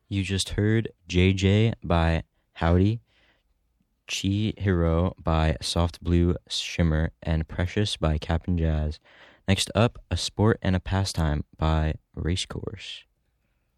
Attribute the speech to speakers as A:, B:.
A: You just heard JJ by Howdy, Chihiro by Soft Blue Shimmer, and Precious by Cap'n Jazz. Next up, A Sport and a Pastime by Racecourse.